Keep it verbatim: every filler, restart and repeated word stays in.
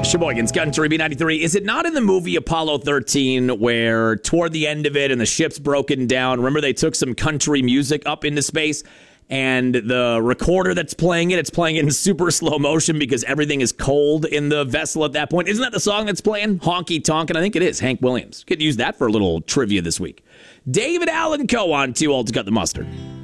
Sheboygan's Country B ninety-three. Is it not in the movie Apollo thirteen where toward the end of it and the ship's broken down, remember they took some country music up into space and the recorder that's playing it, it's playing it in super slow motion because everything is cold in the vessel at that point. Isn't that the song that's playing? Honky Tonk, and I think it is. Hank Williams. Could use that for a little trivia this week. David Allen Coe on Too Old to Cut the Mustard.